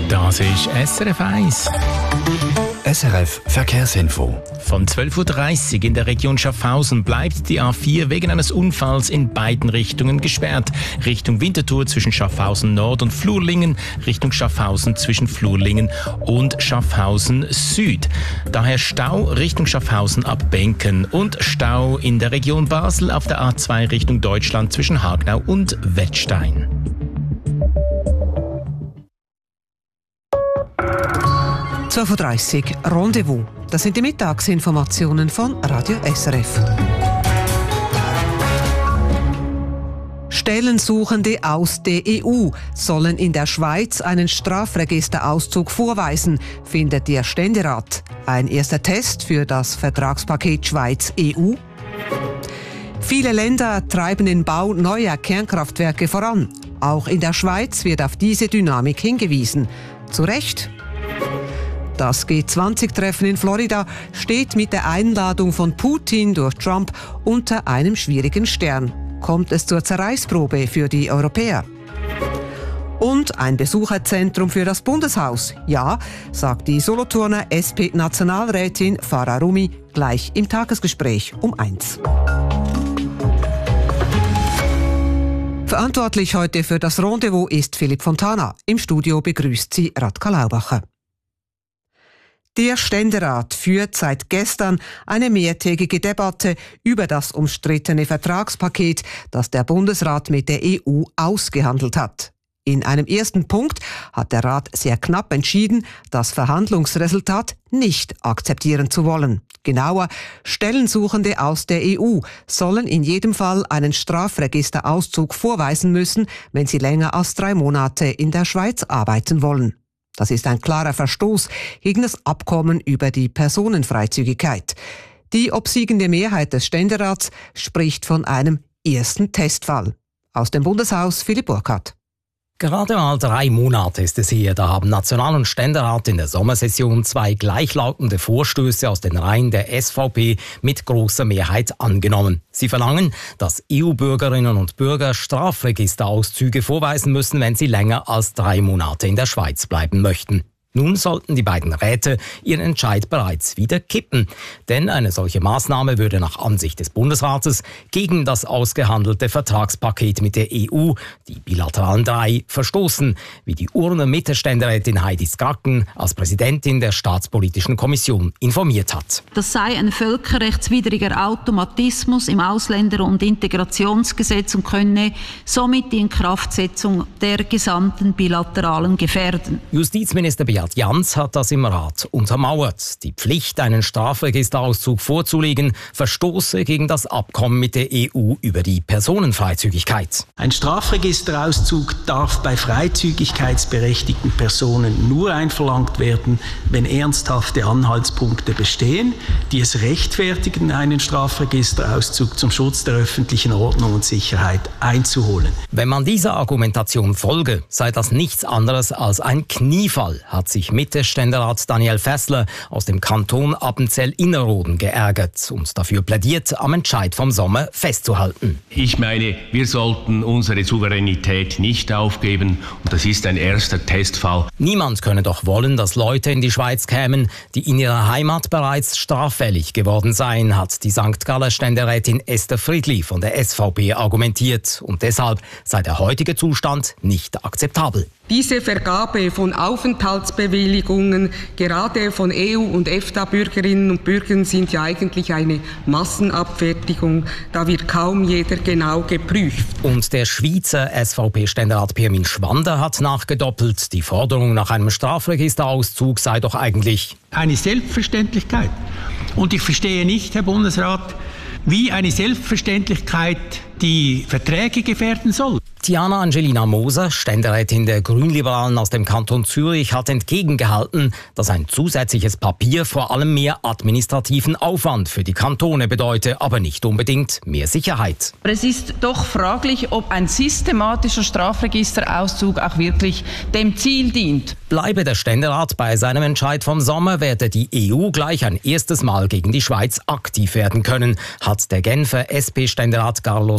Das ist SRF 1. SRF Verkehrsinfo. Von 12.30 Uhr in der Region Schaffhausen bleibt die A4 wegen eines Unfalls in beiden Richtungen gesperrt. Richtung Winterthur zwischen Schaffhausen Nord und Flurlingen, Richtung Schaffhausen zwischen Flurlingen und Schaffhausen Süd. Daher Stau Richtung Schaffhausen ab Benken und Stau in der Region Basel auf der A2 Richtung Deutschland zwischen Hagnau und Wettstein. .30 Rendezvous. Das sind die Mittagsinformationen von Radio SRF. Stellensuchende aus der EU sollen in der Schweiz einen Strafregisterauszug vorweisen, findet der Ständerat. Ein erster Test für das Vertragspaket Schweiz-EU. Viele Länder treiben den Bau neuer Kernkraftwerke voran. Auch in der Schweiz wird auf diese Dynamik hingewiesen. Zu Recht. Das G20-Treffen in Florida steht mit der Einladung von Putin durch Trump unter einem schwierigen Stern. Kommt es zur Zerreißprobe für die Europäer? Und ein Besucherzentrum für das Bundeshaus. Ja, sagt die Solothurner SP-Nationalrätin Farah Rumi gleich im Tagesgespräch um 1. Verantwortlich heute für das Rendezvous ist Philipp Fontana. Im Studio begrüßt sie Radka Laubacher. Der Ständerat führt seit gestern eine mehrtägige Debatte über das umstrittene Vertragspaket, das der Bundesrat mit der EU ausgehandelt hat. In einem ersten Punkt hat der Rat sehr knapp entschieden, das Verhandlungsresultat nicht akzeptieren zu wollen. Genauer, Stellensuchende aus der EU sollen in jedem Fall einen Strafregisterauszug vorweisen müssen, wenn sie länger als 3 Monate in der Schweiz arbeiten wollen. Das ist ein klarer Verstoß gegen das Abkommen über die Personenfreizügigkeit. Die obsiegende Mehrheit des Ständerats spricht von einem ersten Testfall. Aus dem Bundeshaus Philipp Burkhardt. Gerade mal 3 Monate ist es her, da haben National- und Ständerat in der Sommersession 2 gleichlautende Vorstöße aus den Reihen der SVP mit großer Mehrheit angenommen. Sie verlangen, dass EU-Bürgerinnen und Bürger Strafregisterauszüge vorweisen müssen, wenn sie länger als 3 Monate in der Schweiz bleiben möchten. Nun sollten die beiden Räte ihren Entscheid bereits wieder kippen. Denn eine solche Maßnahme würde nach Ansicht des Bundesrates gegen das ausgehandelte Vertragspaket mit der EU, die bilateralen 3, verstoßen, wie die Urner-Mitte-Ständerätin Heidi Skaken als Präsidentin der Staatspolitischen Kommission informiert hat. Das sei ein völkerrechtswidriger Automatismus im Ausländer- und Integrationsgesetz und könne somit die Inkraftsetzung der gesamten bilateralen gefährden. Justizminister Beat Jans hat das im Rat untermauert. Die Pflicht, einen Strafregisterauszug vorzulegen, verstoße gegen das Abkommen mit der EU über die Personenfreizügigkeit. Ein Strafregisterauszug darf bei freizügigkeitsberechtigten Personen nur einverlangt werden, wenn ernsthafte Anhaltspunkte bestehen, die es rechtfertigen, einen Strafregisterauszug zum Schutz der öffentlichen Ordnung und Sicherheit einzuholen. Wenn man dieser Argumentation folge, sei das nichts anderes als ein Kniefall, hat sich Mitte-Ständerat Daniel Fässler aus dem Kanton Appenzell-Innerrhoden geärgert und dafür plädiert, am Entscheid vom Sommer festzuhalten. Ich meine, wir sollten unsere Souveränität nicht aufgeben und das ist ein erster Testfall. Niemand könne doch wollen, dass Leute in die Schweiz kämen, die in ihrer Heimat bereits straffällig geworden seien, hat die St. Galler Ständerätin Esther Friedli von der SVP argumentiert. Und deshalb sei der heutige Zustand nicht akzeptabel. Diese Vergabe von Aufenthaltsbewilligungen, gerade von EU- und EFTA-Bürgerinnen und Bürgern, sind ja eigentlich eine Massenabfertigung. Da wird kaum jeder genau geprüft. Und der Schweizer SVP-Ständerat Pirmin Schwander hat nachgedoppelt. Die Forderung nach einem Strafregisterauszug sei doch eigentlich eine Selbstverständlichkeit. Und ich verstehe nicht, Herr Bundesrat, wie eine Selbstverständlichkeit die Verträge gefährden soll. Tiana Angelina Moser, Ständerätin der Grünliberalen aus dem Kanton Zürich, hat entgegengehalten, dass ein zusätzliches Papier vor allem mehr administrativen Aufwand für die Kantone bedeute, aber nicht unbedingt mehr Sicherheit. Aber es ist doch fraglich, ob ein systematischer Strafregisterauszug auch wirklich dem Ziel dient. Bleibe der Ständerat bei seinem Entscheid vom Sommer, werde die EU gleich ein erstes Mal gegen die Schweiz aktiv werden können, hat der Genfer SP-Ständerat Carlos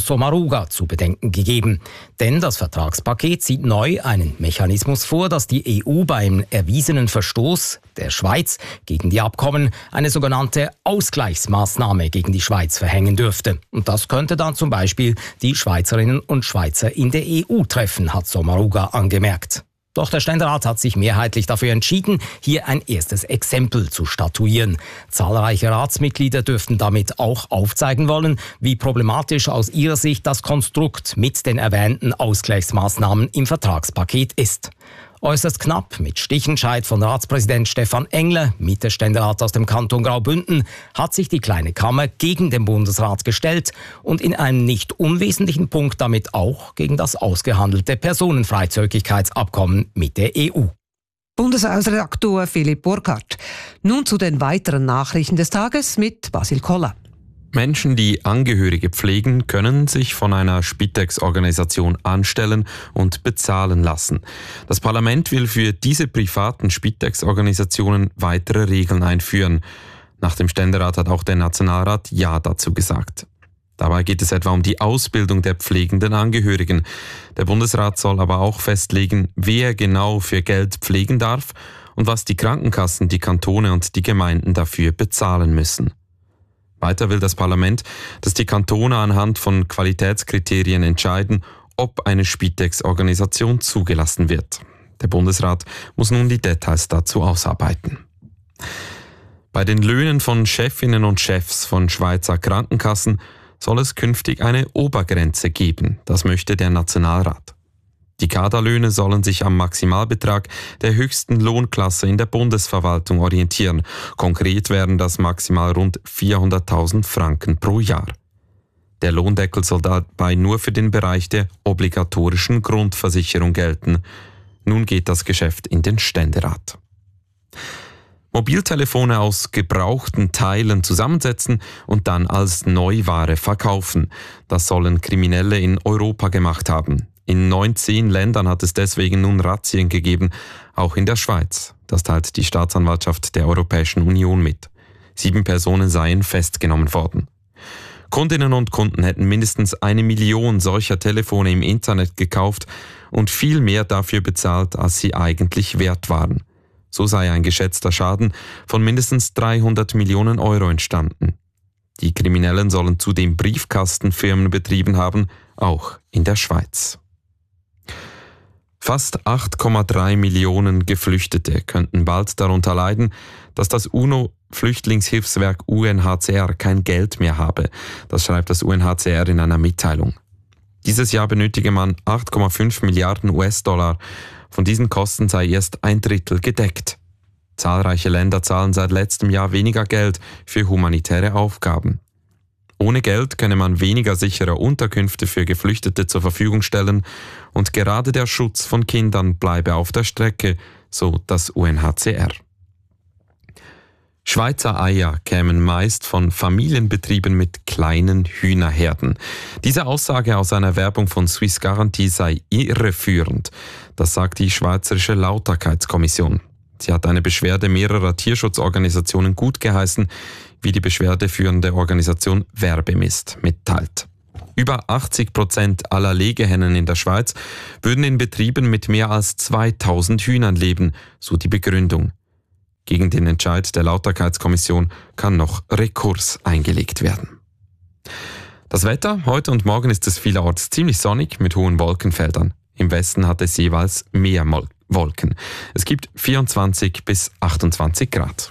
Sommaruga zu bedenken gegeben. Denn das Vertragspaket sieht neu einen Mechanismus vor, dass die EU beim erwiesenen Verstoß der Schweiz gegen die Abkommen eine sogenannte Ausgleichsmaßnahme gegen die Schweiz verhängen dürfte. Und das könnte dann zum Beispiel die Schweizerinnen und Schweizer in der EU treffen, hat Sommaruga angemerkt. Doch der Ständerat hat sich mehrheitlich dafür entschieden, hier ein erstes Exempel zu statuieren. Zahlreiche Ratsmitglieder dürften damit auch aufzeigen wollen, wie problematisch aus ihrer Sicht das Konstrukt mit den erwähnten Ausgleichsmaßnahmen im Vertragspaket ist. Äußerst knapp mit Stichentscheid von Ratspräsident Stefan Engler, Mitte-Ständerat aus dem Kanton Graubünden, hat sich die Kleine Kammer gegen den Bundesrat gestellt und in einem nicht unwesentlichen Punkt damit auch gegen das ausgehandelte Personenfreizügigkeitsabkommen mit der EU. Bundeshausredaktor Philipp Burkhardt. Nun zu den weiteren Nachrichten des Tages mit Basil Koller. Menschen, die Angehörige pflegen, können sich von einer Spitex-Organisation anstellen und bezahlen lassen. Das Parlament will für diese privaten Spitex-Organisationen weitere Regeln einführen. Nach dem Ständerat hat auch der Nationalrat Ja dazu gesagt. Dabei geht es etwa um die Ausbildung der pflegenden Angehörigen. Der Bundesrat soll aber auch festlegen, wer genau für Geld pflegen darf und was die Krankenkassen, die Kantone und die Gemeinden dafür bezahlen müssen. Weiter will das Parlament, dass die Kantone anhand von Qualitätskriterien entscheiden, ob eine Spitex-Organisation zugelassen wird. Der Bundesrat muss nun die Details dazu ausarbeiten. Bei den Löhnen von Chefinnen und Chefs von Schweizer Krankenkassen soll es künftig eine Obergrenze geben. Das möchte der Nationalrat. Die Kaderlöhne sollen sich am Maximalbetrag der höchsten Lohnklasse in der Bundesverwaltung orientieren. Konkret wären das maximal rund 400.000 Franken pro Jahr. Der Lohndeckel soll dabei nur für den Bereich der obligatorischen Grundversicherung gelten. Nun geht das Geschäft in den Ständerat. Mobiltelefone aus gebrauchten Teilen zusammensetzen und dann als Neuware verkaufen. Das sollen Kriminelle in Europa gemacht haben. In 19 Ländern hat es deswegen nun Razzien gegeben, auch in der Schweiz. Das teilt die Staatsanwaltschaft der Europäischen Union mit. 7 Personen seien festgenommen worden. Kundinnen und Kunden hätten mindestens 1 Million solcher Telefone im Internet gekauft und viel mehr dafür bezahlt, als sie eigentlich wert waren. So sei ein geschätzter Schaden von mindestens 300 Millionen Euro entstanden. Die Kriminellen sollen zudem Briefkastenfirmen betrieben haben, auch in der Schweiz. Fast 8,3 Millionen Geflüchtete könnten bald darunter leiden, dass das UNO-Flüchtlingshilfswerk UNHCR kein Geld mehr habe. Das schreibt das UNHCR in einer Mitteilung. Dieses Jahr benötige man 8,5 Milliarden US-Dollar. Von diesen Kosten sei erst 1/3 gedeckt. Zahlreiche Länder zahlen seit letztem Jahr weniger Geld für humanitäre Aufgaben. Ohne Geld könne man weniger sichere Unterkünfte für Geflüchtete zur Verfügung stellen und gerade der Schutz von Kindern bleibe auf der Strecke, so das UNHCR. Schweizer Eier kämen meist von Familienbetrieben mit kleinen Hühnerherden. Diese Aussage aus einer Werbung von Swiss Guarantee sei irreführend. Das sagt die Schweizerische Lauterkeitskommission. Sie hat eine Beschwerde mehrerer Tierschutzorganisationen gutgeheißen, wie die beschwerdeführende Organisation Werbemist mitteilt. Über 80% aller Legehennen in der Schweiz würden in Betrieben mit mehr als 2000 Hühnern leben, so die Begründung. Gegen den Entscheid der Lauterkeitskommission kann noch Rekurs eingelegt werden. Das Wetter: Heute und morgen ist es vielerorts ziemlich sonnig mit hohen Wolkenfeldern. Im Westen hat es jeweils mehr Wolken. Es gibt 24 bis 28 Grad.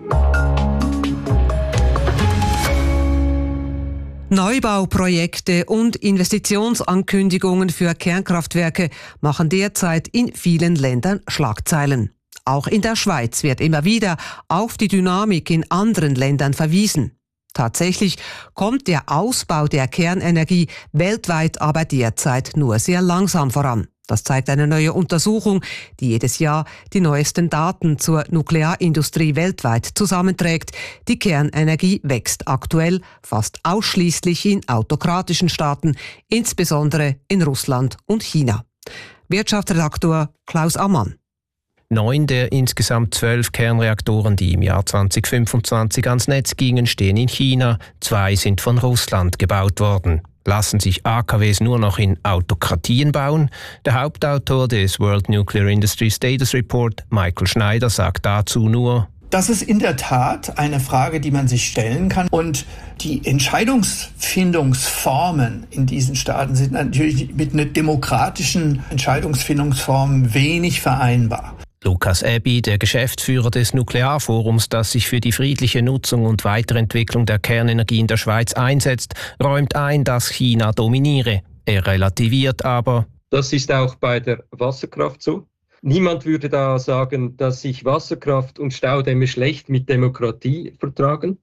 Neubauprojekte und Investitionsankündigungen für Kernkraftwerke machen derzeit in vielen Ländern Schlagzeilen. Auch in der Schweiz wird immer wieder auf die Dynamik in anderen Ländern verwiesen. Tatsächlich kommt der Ausbau der Kernenergie weltweit aber derzeit nur sehr langsam voran. Das zeigt eine neue Untersuchung, die jedes Jahr die neuesten Daten zur Nuklearindustrie weltweit zusammenträgt. Die Kernenergie wächst aktuell fast ausschließlich in autokratischen Staaten, insbesondere in Russland und China. Wirtschaftsredaktor Klaus Ammann. 9 der insgesamt 12 Kernreaktoren, die im Jahr 2025 ans Netz gingen, stehen in China. 2 sind von Russland gebaut worden. Lassen sich AKWs nur noch in Autokratien bauen? Der Hauptautor des World Nuclear Industry Status Report, Michael Schneider, sagt dazu nur: Das ist in der Tat eine Frage, die man sich stellen kann. Und die Entscheidungsfindungsformen in diesen Staaten sind natürlich mit einer demokratischen Entscheidungsfindungsform wenig vereinbar. Lucas Abbey, der Geschäftsführer des Nuklearforums, das sich für die friedliche Nutzung und Weiterentwicklung der Kernenergie in der Schweiz einsetzt, räumt ein, dass China dominiere. Er relativiert aber: Das ist auch bei der Wasserkraft so. Niemand würde da sagen, dass sich Wasserkraft und Staudämme schlecht mit Demokratie vertragen.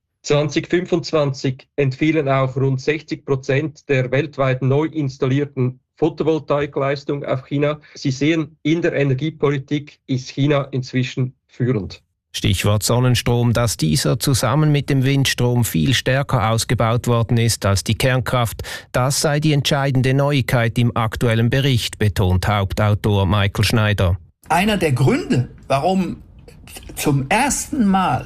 2025 entfielen auch rund 60% der weltweit neu installierten Photovoltaikleistung auf China. Sie sehen, in der Energiepolitik ist China inzwischen führend. Stichwort Sonnenstrom, dass dieser zusammen mit dem Windstrom viel stärker ausgebaut worden ist als die Kernkraft, das sei die entscheidende Neuigkeit im aktuellen Bericht, betont Hauptautor Michael Schneider. Einer der Gründe, warum zum ersten Mal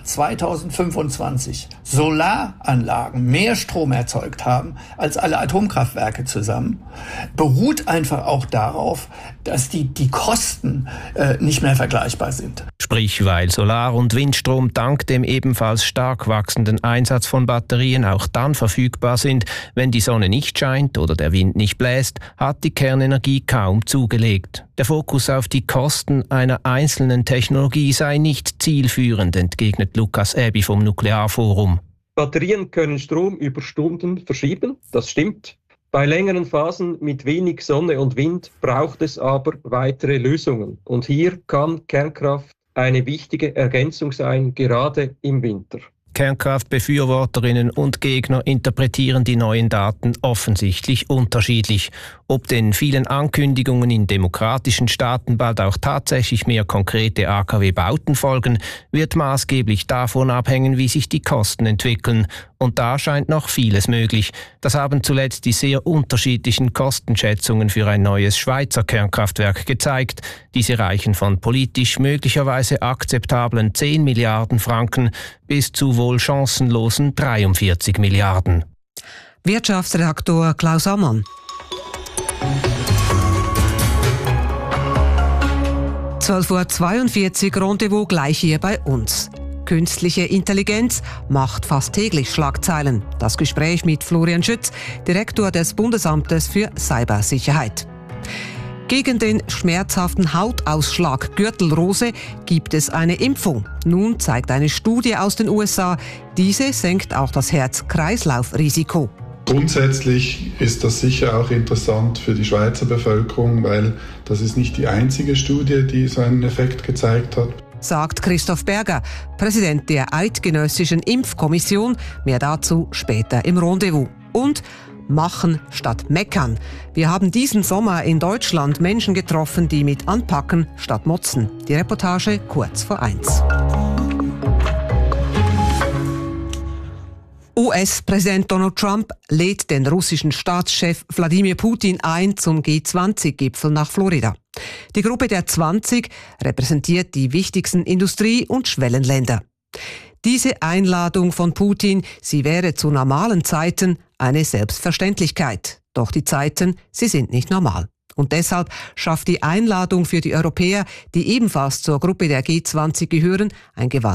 2025 Solaranlagen mehr Strom erzeugt haben als alle Atomkraftwerke zusammen, beruht einfach auch darauf, dass die Kosten nicht mehr vergleichbar sind. Sprich, weil Solar- und Windstrom dank dem ebenfalls stark wachsenden Einsatz von Batterien auch dann verfügbar sind, wenn die Sonne nicht scheint oder der Wind nicht bläst, hat die Kernenergie kaum zugelegt. Der Fokus auf die Kosten einer einzelnen Technologie sei nicht zielführend, entgegnet Lucas Abbey vom Nuklearforum. Batterien können Strom über Stunden verschieben, das stimmt. Bei längeren Phasen mit wenig Sonne und Wind braucht es aber weitere Lösungen. Und hier kann Kernkraft eine wichtige Ergänzung sein, gerade im Winter. Kernkraftbefürworterinnen und Gegner interpretieren die neuen Daten offensichtlich unterschiedlich. Ob den vielen Ankündigungen in demokratischen Staaten bald auch tatsächlich mehr konkrete AKW-Bauten folgen, wird maßgeblich davon abhängen, wie sich die Kosten entwickeln. Und da scheint noch vieles möglich. Das haben zuletzt die sehr unterschiedlichen Kostenschätzungen für ein neues Schweizer Kernkraftwerk gezeigt. Diese reichen von politisch möglicherweise akzeptablen 10 Milliarden Franken bis zu wohl chancenlosen 43 Milliarden. Wirtschaftsredaktor Klaus Ammann. (12:42 Uhr) Rendezvous gleich hier bei uns. Künstliche Intelligenz macht fast täglich Schlagzeilen. Das Gespräch mit Florian Schütz, Direktor des Bundesamtes für Cybersicherheit. Gegen den schmerzhaften Hautausschlag Gürtelrose gibt es eine Impfung. Nun zeigt eine Studie aus den USA, diese senkt auch das Herz-Kreislauf-Risiko. Grundsätzlich ist das sicher auch interessant für die Schweizer Bevölkerung, weil das ist nicht die einzige Studie, die so einen Effekt gezeigt hat. Sagt Christoph Berger, Präsident der Eidgenössischen Impfkommission. Mehr dazu später im Rendezvous. Und machen statt meckern. Wir haben diesen Sommer in Deutschland Menschen getroffen, die mit anpacken statt motzen. Die Reportage kurz vor 1. US-Präsident Donald Trump lädt den russischen Staatschef Wladimir Putin ein zum G20-Gipfel nach Florida. Die Gruppe der 20 repräsentiert die wichtigsten Industrie- und Schwellenländer. Diese Einladung von Putin, sie wäre zu normalen Zeiten eine Selbstverständlichkeit. Doch die Zeiten, sie sind nicht normal. Und deshalb schafft die Einladung für die Europäer, die ebenfalls zur Gruppe der G20 gehören, ein